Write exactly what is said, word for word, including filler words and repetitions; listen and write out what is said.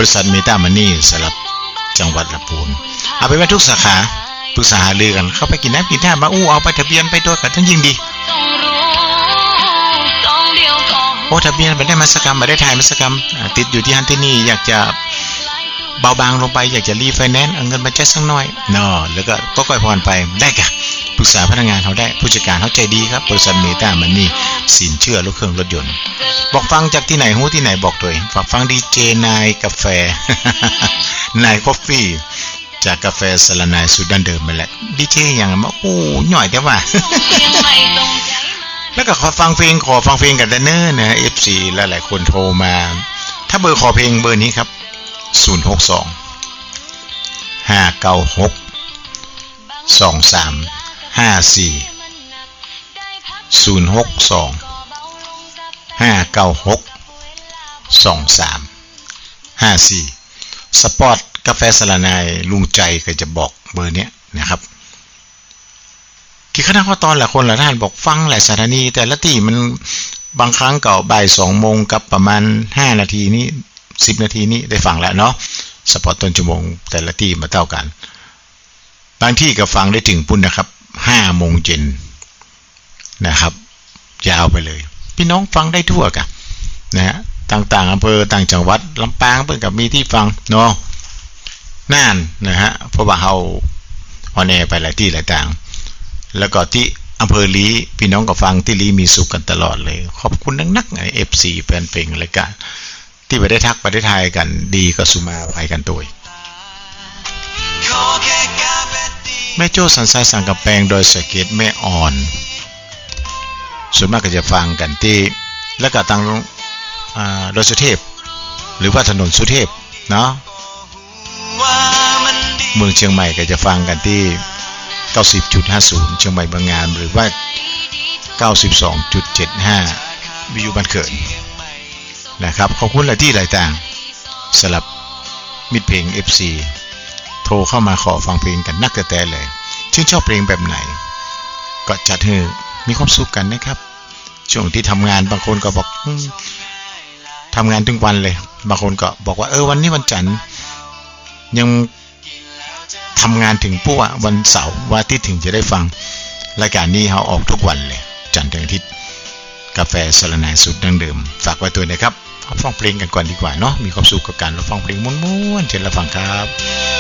ริษัทเมตามันนี่สำหรับจังหวัดลำพูนเอาไปไว้ทุกสาขาปรึกษาหารือกันเข้าไปกินน้ำกินท่ามาอู้เอาไปทะเบียนไปตัวกันทั้งยิ่งดีโอ้ทะเบียนไปได้มัสกรรมมาได้ถ่ายมัสกรรมติดอยู่ที่ฮันที่นี่อยากจะเบาบางลงไปอยากจะรีไฟแนนซ์เอาเงินมาแจ้สักหน่อยเนาะแล้วก็ก็ค่อยผ่อนไปได้กะปรึกษาพนักงานเขาได้ผู้จัดการเขาใจดีครับบริษัทเมตามันนี่สินเชื่อรถเครื่องรถยนต์บอกฟังจากที่ไหนหูที่ไหนบอกตัวเองฝากฟังดีเจนายกาแฟ นายกาแฟจากกาแฟสลานายสูตรดั้งเดิมมาแหละดีเจอย่างมาโอ้หน่อยแต่ว่า แล้วก็ขอฟังเพลงขอฟังเพลงกันเด้อนะ เอฟ ซี หลายๆคนโทรมาถ้าเบอร์ขอเพลงเบอร์นี้ครับศูนย์ หก สอง ห้า เก้า หก สอง สาม ห้า สี่ ศูนย์ หก สอง ห้า เก้า หก สอง สาม ห้า สี่สปอร์ตกาแฟสลานายลุงใจก็จะบอกเบอร์นี้นะครับที่คณะข้อตอนหลายคนหลายท่านบอกฟังหลายสถานีแต่ละที่มันบางครั้งเก่าบ่ายสองโมงกับประมาณห้านาทีนี้สิบนาทีนี้ได้ฟังแล้วเนาะสปอร์ตต้นชั่วโมงแต่ละที่มาเท่ากันบางที่ก็ฟังได้ถึงปุ่นนะครับห้าโมงเย็นนะครับยาวไปเลยพี่น้องฟังได้ทั่วกันนะฮะต่างๆอำเภอต่างจังหวัดลำปางเพิ่นกับมีที่ฟังเนาะน่านนะฮะเพราะว่าเฮาออนแอร์ไปหลายที่หลายต่างแล้วก็ที่อำเภอลีพี่น้องก็ฟังที่ลีมีสุขกันตลอดเลยขอบคุณนักๆไอ้ เอฟ ซี แฟนเพลงรายการที่ไปได้ทักไปได้ทายกันดีก็สุมาไปกันตัวแม่โจ้สันทรายสังกำแพงโดยสเก็ตแม่อ่อนส่วนมากก็จะฟังกันที่แล้วก็ทางโดยสุเทพหรือว่าถนนสุเทพเนาะเมืองเชียงใหม่ก็จะฟังกันที่ เก้าสิบจุดห้าศูนย์ เชียงใหม่บางงานหรือว่า เก้าสิบสองจุดเจ็ดห้า วิทยุบ้านเกิดนะครับขอบคุณหลายที่หลายต่างสลับมิตรเพลง เอฟ ซี โทรเข้ามาขอฟังเพลงกันนักแต่เลยชื่นชอบเพลงแบบไหนก็จัดให้มีความสุขกันนะครับช่วงที่ทำงานบางคนก็บอกทำงานถึงวันเลยบางคนก็บอกว่าเออวันนี้วันจันทร์ยังทำงานถึงปุ๊บวันเสาร์วันอาทิตย์ถึงจะได้ฟังรายการนี้เขาออกทุกวันเลยจันทร์ถึงอาทิตย์กาแฟสลานายสูตรดั้งเดิมฝากไว้ตัวนะครับเอาฟังเพลงกันก่อนดีกว่าเนาะมีความสุขกับการรับฟังเพลงม้วนๆเชิญรับฟังครับ